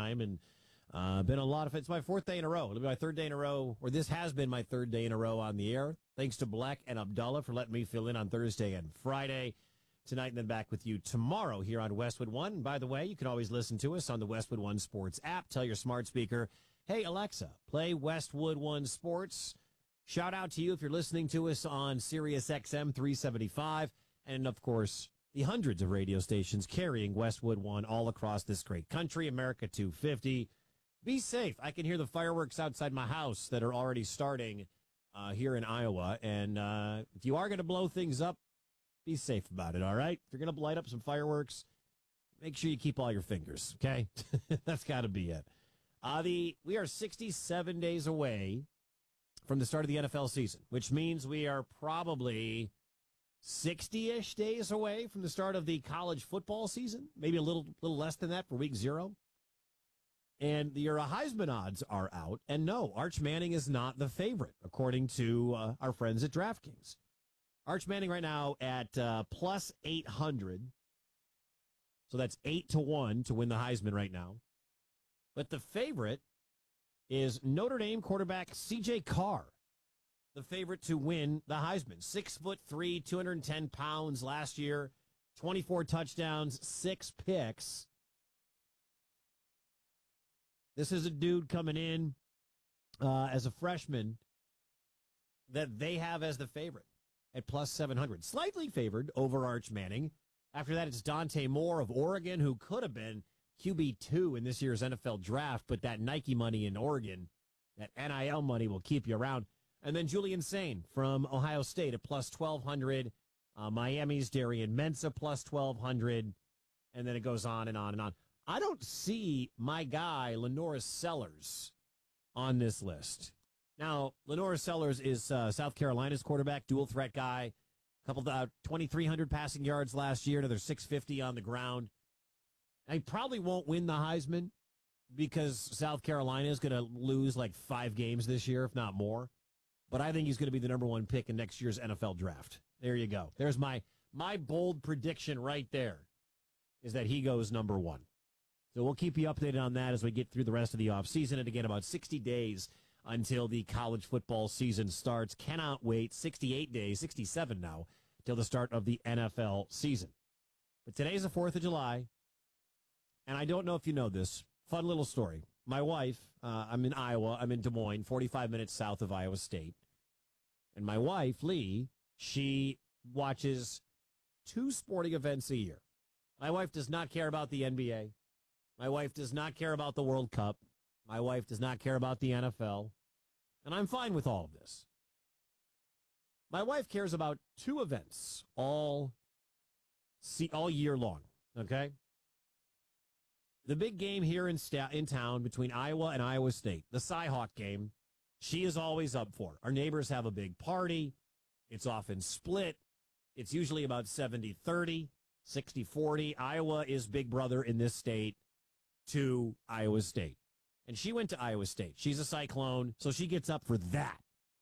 time, and been a lot of it. It's my fourth day in a row. It'll be my third day in a row, or this has been my third day in a row on the air. Thanks to Black and Abdullah for letting me fill in on Thursday and Friday tonight, and then back with you tomorrow here on Westwood One. And by the way, you can always listen to us on the Westwood One Sports app. Tell your smart speaker, hey, Alexa, play Westwood One Sports. Shout out to you if you're listening to us on Sirius XM 375. And, of course, the hundreds of radio stations carrying Westwood One all across this great country, America 250. Be safe. I can hear the fireworks outside my house that are already starting here in Iowa. And if you are going to blow things up, be safe about it, all right? If you're going to light up some fireworks, make sure you keep all your fingers, okay? That's got to be it. We are 67 days away from the start of the NFL season, which means we are probably 60-ish days away from the start of the college football season, maybe a little less than that for week 0. And your Heisman odds are out. And no, Arch Manning is not the favorite, according to our friends at DraftKings. Arch Manning right now at plus 800. So that's 8-1 to win the Heisman right now. But the favorite is Notre Dame quarterback C.J. Carr, the favorite to win the Heisman. 6'3", 210 pounds last year, 24 touchdowns, 6 picks. This is a dude coming in as a freshman that they have as the favorite at plus 700. Slightly favored over Arch Manning. After that, it's Dante Moore of Oregon, who could have been QB2 in this year's NFL draft, but that Nike money in Oregon, that NIL money will keep you around. And then Julian Sain from Ohio State at plus 1,200. Miami's Darian Mensah plus 1,200. And then it goes on and on and on. I don't see my guy, Lenoris Sellers, on this list. Now, Lenoris Sellers is South Carolina's quarterback, dual threat guy. Couple 2,300 passing yards last year, another 650 on the ground. He probably won't win the Heisman because South Carolina is going to lose like 5 games this year, if not more. But I think he's going to be the number 1 pick in next year's NFL draft. There you go. There's my bold prediction right there, is that he goes number 1. So we'll keep you updated on that as we get through the rest of the offseason. And again, about 60 days until the college football season starts. Cannot wait. 68 days, 67 now, till the start of the NFL season. But today's the 4th of July. And I don't know if you know this. Fun little story. My wife, I'm in Iowa. I'm in Des Moines, 45 minutes south of Iowa State. And my wife, Lee, she watches 2 sporting events a year. My wife does not care about the NBA. My wife does not care about the World Cup. My wife does not care about the NFL. And I'm fine with all of this. My wife cares about 2 events all year long, okay? The big game here in town between Iowa and Iowa State, the Cy-Hawk game, she is always up for. Our neighbors have a big party. It's often split. It's usually about 70-30, 60-40. Iowa is big brother in this state to Iowa State. And she went to Iowa State. She's a Cyclone, so she gets up for that.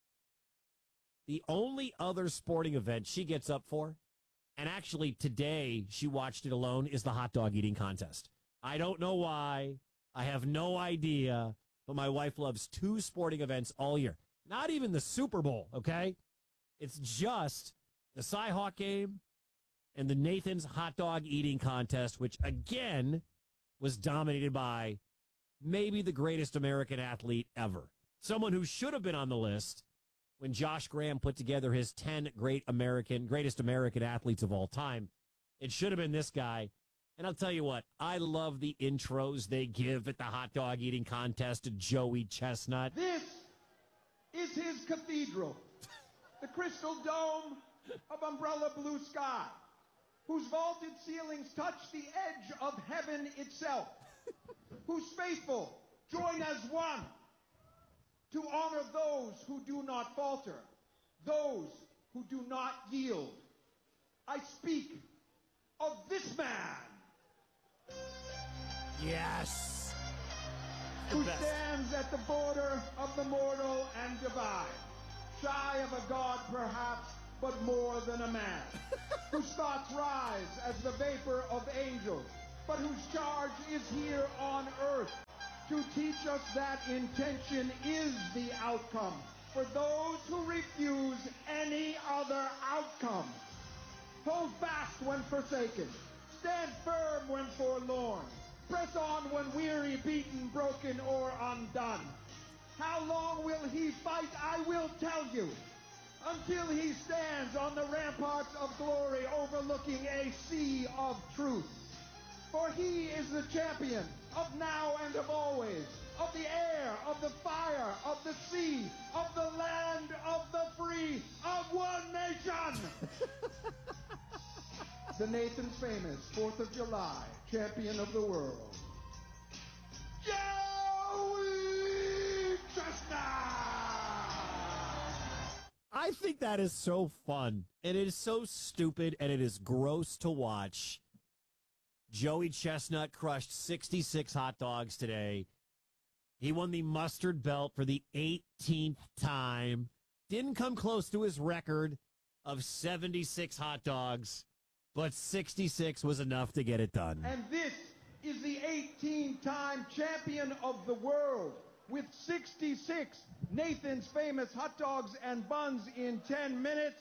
The only other sporting event she gets up for, and actually today she watched it alone, is the hot dog eating contest. I don't know why. I have no idea. But my wife loves 2 sporting events all year. Not even the Super Bowl, okay? It's just the Cy-Hawk game and the Nathan's hot dog eating contest, which, again, was dominated by maybe the greatest American athlete ever. Someone who should have been on the list when Josh Graham put together his 10 greatest American athletes of all time. It should have been this guy. And I'll tell you what, I love the intros they give at the hot dog eating contest to Joey Chestnut. This is his cathedral, the crystal dome of umbrella blue sky, whose vaulted ceilings touch the edge of heaven itself, whose faithful join as one to honor those who do not falter, those who do not yield. I speak of this man. Yes! Who stands at the border of the mortal and divine, shy of a god perhaps, but more than a man, whose thoughts rise as the vapor of angels, but whose charge is here on earth to teach us that intention is the outcome for those who refuse any other outcome. Hold fast when forsaken. Stand firm when forlorn. Press on when weary, beaten, broken, or undone. How long will he fight? I will tell you. Until he stands on the ramparts of glory overlooking a sea of truth. For he is the champion of now and of always, of the air, of the fire, of the sea, of the land, of the free, of one nation. The Nathan's Famous 4th of July champion of the world, Joey Chestnut. I think that is so fun, and it is so stupid, and it is gross to watch. Joey Chestnut crushed 66 hot dogs today. He won the mustard belt for the 18th time. Didn't come close to his record of 76 hot dogs, but 66 was enough to get it done. And this is the 18-time champion of the world with 66 Nathan's Famous hot dogs and buns in 10 minutes,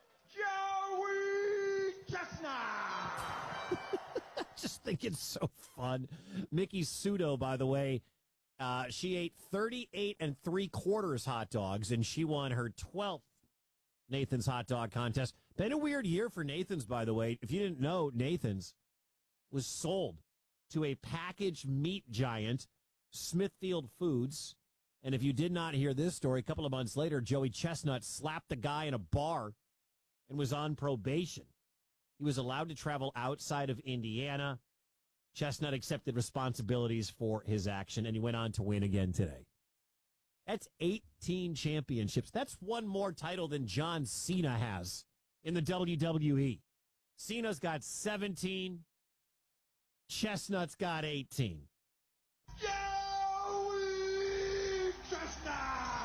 Joey Chestnut. I just think it's so fun. Mickey Sudo, by the way, she ate 38 3/4 hot dogs, and she won her 12th Nathan's hot dog contest. Been a weird year for Nathan's, by the way. If you didn't know, Nathan's was sold to a packaged meat giant, Smithfield Foods. And if you did not hear this story, a couple of months later, Joey Chestnut slapped the guy in a bar and was on probation. He was allowed to travel outside of Indiana. Chestnut accepted responsibilities for his action, and he went on to win again today. That's 18 championships. That's one more title than John Cena has in the WWE. Cena's got 17. Chestnut's got 18. Joey Chestnut!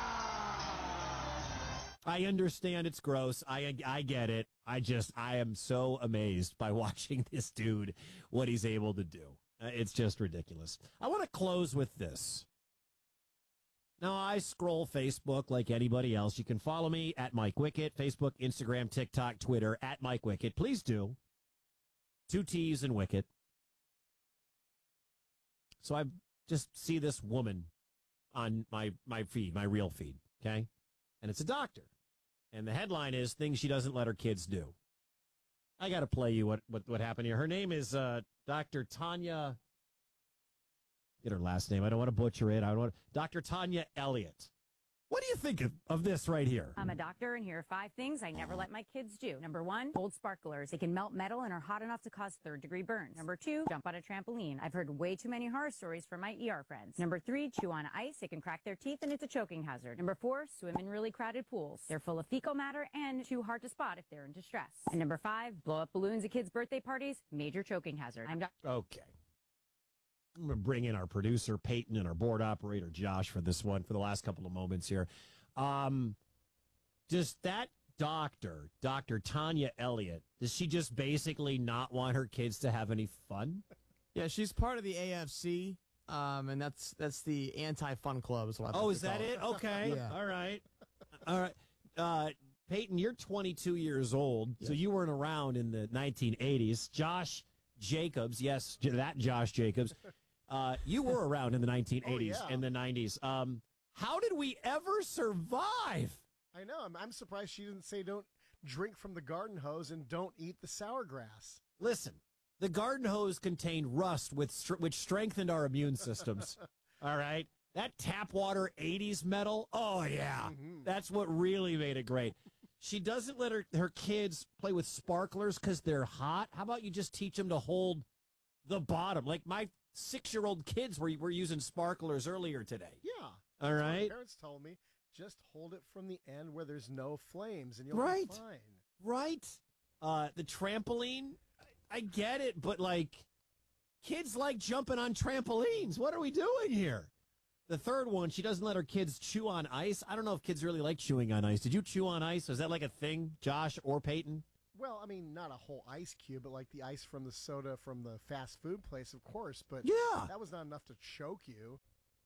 I understand it's gross. I get it. I am so amazed by watching this dude, what he's able to do. It's just ridiculous. I want to close with this. Now, I scroll Facebook like anybody else. You can follow me at Mike Wickett, Facebook, Instagram, TikTok, Twitter, at Mike Wickett. Please do. 2 T's and Wickett. So I just see this woman on my feed, my real feed, okay? And it's a doctor. And the headline is Things She Doesn't Let Her Kids Do. I got to play you what happened here. Her name is Dr. Tanya. Get her last name. I don't want to butcher it. Dr. Tanya Elliott. What do you think of this right here? I'm a doctor, and here are 5 things I never let my kids do. Number 1, hold sparklers. They can melt metal and are hot enough to cause 3rd-degree burns. Number 2, jump on a trampoline. I've heard way too many horror stories from my ER friends. Number 3, chew on ice. It can crack their teeth, and it's a choking hazard. Number 4, swim in really crowded pools. They're full of fecal matter and too hard to spot if they're in distress. And number 5, blow up balloons at kids' birthday parties. Major choking hazard. Okay. I'm going to bring in our producer, Peyton, and our board operator, Josh, for this one, for the last couple of moments here. Does that doctor, Dr. Tanya Elliott, does she just basically not want her kids to have any fun? Yeah, she's part of the AFC, and that's the anti-fun club. Is what I is that it? Okay. Yeah. All right. Peyton, you're 22 years old, so you weren't around in the 1980s. Josh Jacobs, yes, that Josh Jacobs, you were around in the 1980s and the 90s. How did we ever survive? I know. I'm surprised she didn't say don't drink from the garden hose and don't eat the sour grass. Listen, the garden hose contained rust which strengthened our immune systems. All right? That tap water 80s metal, oh, yeah. Mm-hmm. That's what really made it great. She doesn't let her kids play with sparklers because they're hot. How about you just teach them to hold the bottom? Like my 6-year-old kids were using sparklers earlier today. Yeah. All That's what right. my parents told me, just hold it from the end where there's no flames and you'll Right. be fine. Right. The trampoline, I get it, but like kids like jumping on trampolines. What are we doing here? The third one, she doesn't let her kids chew on ice. I don't know if kids really like chewing on ice. Did you chew on ice? Was that like a thing, Josh or Peyton? Well, I mean, not a whole ice cube, but like the ice from the soda from the fast food place, of course. But Yeah. that was not enough to choke you.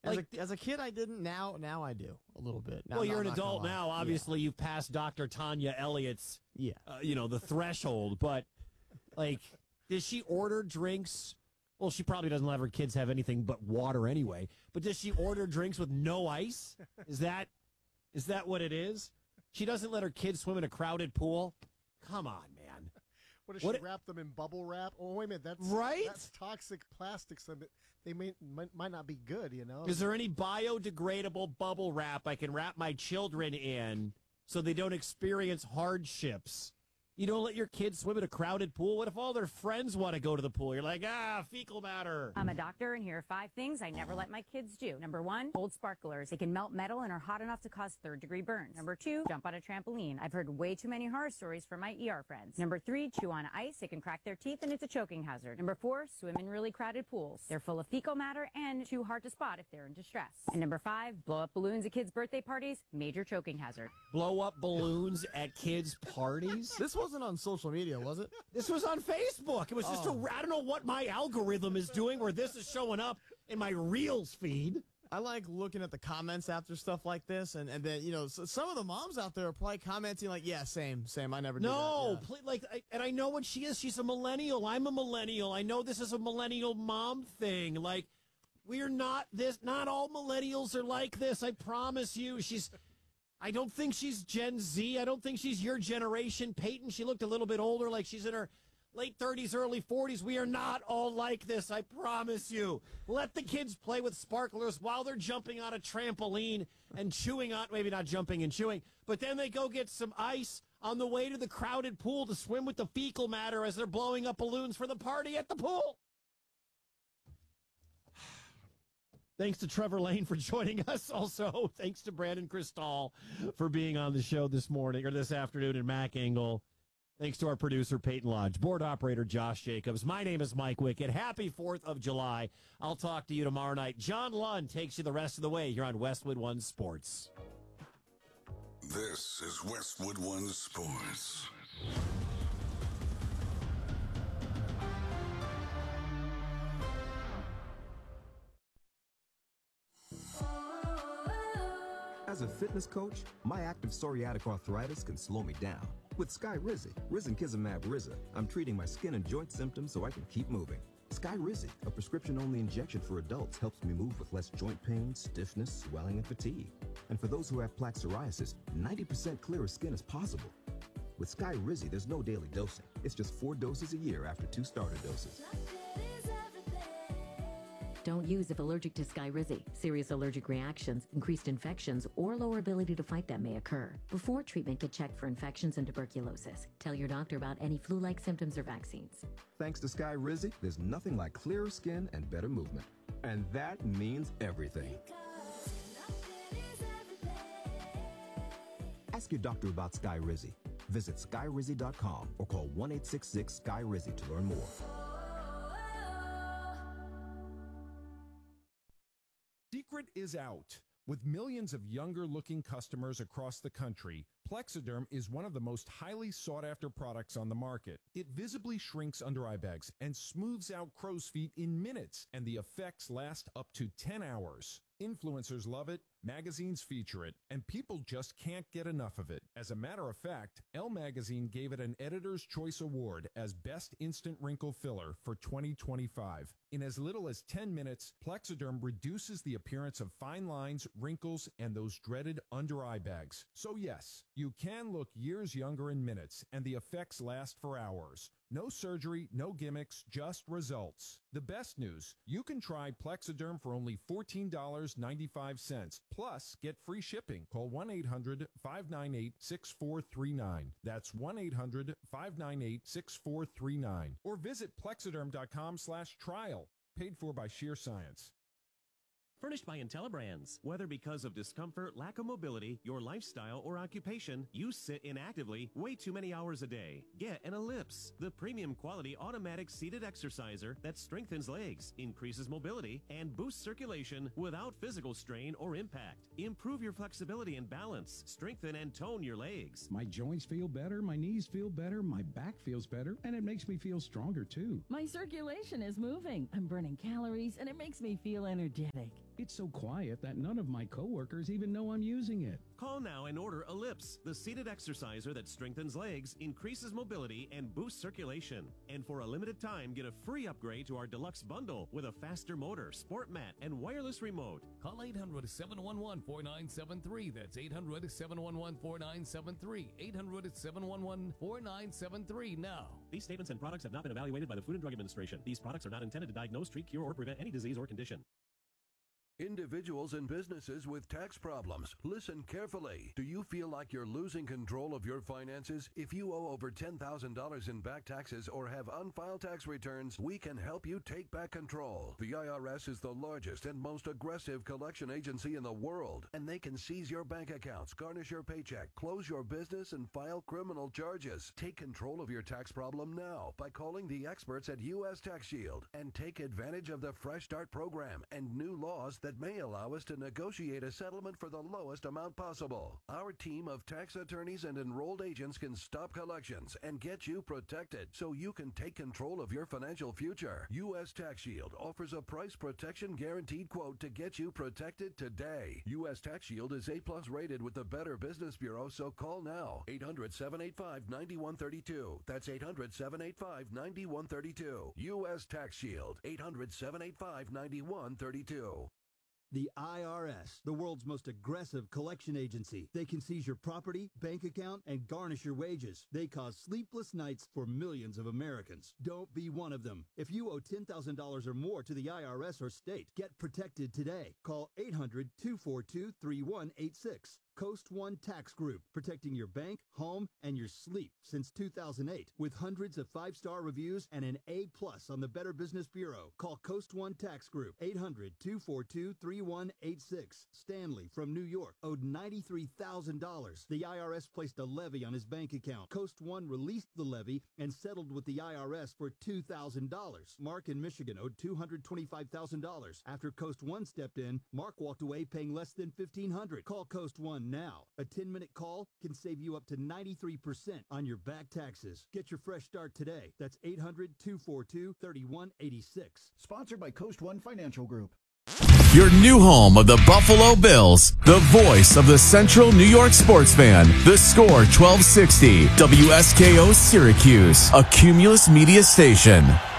As a kid, I didn't. Now I do a little bit. Now, well, you're I'm an not gonna adult lie. now. Obviously, you've passed Dr. Tanya Elliott's, Yeah. the threshold. But, does she order drinks? Well, she probably doesn't let her kids have anything but water anyway. But does she order drinks with no ice? Is that what it is? She doesn't let her kids swim in a crowded pool? Come on, man. What does she wrap them in bubble wrap? Oh, wait a minute. That's toxic plastics. They might not be good, Is there any biodegradable bubble wrap I can wrap my children in so they don't experience hardships? You don't let your kids swim in a crowded pool? What if all their friends want to go to the pool? You're like, fecal matter. I'm a doctor, and here are 5 things I never let my kids do. Number 1, hold sparklers. They can melt metal and are hot enough to cause third-degree burns. Number 2, jump on a trampoline. I've heard way too many horror stories from my ER friends. Number 3, chew on ice. It can crack their teeth, and it's a choking hazard. Number 4, swim in really crowded pools. They're full of fecal matter and too hard to spot if they're in distress. And number 5, blow up balloons at kids' birthday parties. Major choking hazard. Blow up balloons at kids' parties? This wasn't on social media, was it? This was on Facebook. It was just I don't know what my algorithm is doing where this is showing up in my Reels feed. I like looking at the comments after stuff like this, and then, some of the moms out there are probably commenting like, yeah, same. I never did that. No, Yeah. and I know what she is. She's a millennial. I'm a millennial. I know this is a millennial mom thing. We're not not all millennials are like this. I promise you. I don't think she's Gen Z. I don't think she's your generation. Peyton, she looked a little bit older, like she's in her late 30s, early 40s. We are not all like this, I promise you. Let the kids play with sparklers while they're jumping on a trampoline and chewing on, maybe not jumping and chewing, but then they go get some ice on the way to the crowded pool to swim with the fecal matter as they're blowing up balloons for the party at the pool. Thanks to Trevor Lane for joining us. Also, thanks to Brandon Cristal for being on the show this morning or this afternoon, and Mac Engel. Thanks to our producer, Peyton Lodge, board operator, Josh Jacobs. My name is Mike Wickett. Happy 4th of July. I'll talk to you tomorrow night. John Lund takes you the rest of the way here on Westwood One Sports. This is Westwood One Sports. As a fitness coach, my active psoriatic arthritis can slow me down. With Skyrizi, Risankizumab Riza, I'm treating my skin and joint symptoms so I can keep moving. Skyrizi, a prescription-only injection for adults, helps me move with less joint pain, stiffness, swelling, and fatigue. And for those who have plaque psoriasis, 90% clearer skin is possible. With Skyrizi, there's no daily dosing. It's just 4 doses a year after 2 starter doses. Don't use if allergic to Skyrizi. Serious allergic reactions, increased infections, or lower ability to fight them may occur. Before treatment, get checked for infections and tuberculosis. Tell your doctor about any flu-like symptoms or vaccines. Thanks to Skyrizi, there's nothing like clearer skin and better movement. And that means everything. Ask your doctor about Skyrizi. Visit Skyrizi.com or call 1-866-SKY-RIZI to learn more. Secret is out. With millions of younger-looking customers across the country, Plexiderm is one of the most highly sought-after products on the market. It visibly shrinks under eye bags and smooths out crow's feet in minutes, and the effects last up to 10 hours. Influencers love it, magazines feature it, and people just can't get enough of it. As a matter of fact, Elle Magazine gave it an Editor's Choice Award as Best Instant Wrinkle Filler for 2025. In as little as 10 minutes, Plexiderm reduces the appearance of fine lines, wrinkles, and those dreaded under-eye bags. So yes, you can look years younger in minutes, and the effects last for hours. No surgery, no gimmicks, just results. The best news, you can try Plexiderm for only $14.95. Plus, get free shipping. Call 1-800-598-6439. That's 1-800-598-6439. Or visit Plexiderm.com/trial. Paid for by Sheer Science. Furnished by IntelliBrands. Whether because of discomfort, lack of mobility, your lifestyle, or occupation, you sit inactively way too many hours a day. Get an Ellipse, the premium quality automatic seated exerciser that strengthens legs, increases mobility, and boosts circulation without physical strain or impact. Improve your flexibility and balance. Strengthen and tone your legs. My joints feel better, my knees feel better, my back feels better, and it makes me feel stronger too. My circulation is moving. I'm burning calories, and it makes me feel energetic. It's so quiet that none of my coworkers even know I'm using it. Call now and order Ellipse, the seated exerciser that strengthens legs, increases mobility, and boosts circulation. And for a limited time, get a free upgrade to our deluxe bundle with a faster motor, sport mat, and wireless remote. Call 800-711-4973. That's 800-711-4973. 800-711-4973 now. These statements and products have not been evaluated by the Food and Drug Administration. These products are not intended to diagnose, treat, cure, or prevent any disease or condition. Individuals and businesses with tax problems, listen carefully. Do you feel like you're losing control of your finances? If you owe over $10,000 in back taxes or have unfiled tax returns, we can help you take back control. The IRS is the largest and most aggressive collection agency in the world, and they can seize your bank accounts, garnish your paycheck, close your business, and file criminal charges. Take control of your tax problem now by calling the experts at U.S. Tax Shield and take advantage of the Fresh Start program and new laws that may allow us to negotiate a settlement for the lowest amount possible. Our team of tax attorneys and enrolled agents can stop collections and get you protected so you can take control of your financial future. U.S. Tax Shield offers a price protection guaranteed quote to get you protected today. U.S. Tax Shield is A+ rated with the Better Business Bureau, so call now. 800-785-9132. That's 800-785-9132. U.S. Tax Shield. 800-785-9132. The IRS, the world's most aggressive collection agency. They can seize your property, bank account, and garnish your wages. They cause sleepless nights for millions of Americans. Don't be one of them. If you owe $10,000 or more to the IRS or state, get protected today. Call 800-242-3186. Coast One Tax Group, protecting your bank, home, and your sleep since 2008. With hundreds of 5-star reviews and an A+ on the Better Business Bureau. Call Coast One Tax Group, 800-242-3186. Stanley from New York owed $93,000. The IRS placed a levy on his bank account. Coast One released the levy and settled with the IRS for $2,000. Mark in Michigan owed $225,000. After Coast One stepped in, Mark walked away paying less than $1,500. Call Coast One now. A 10-minute call can save you up to 93% on your back taxes. Get your fresh start today. That's 800-242-3186. Sponsored by Coast One Financial Group. Your new home of the Buffalo Bills, the voice of the Central New York sports fan. The Score 1260, WSKO Syracuse, a Cumulus Media station.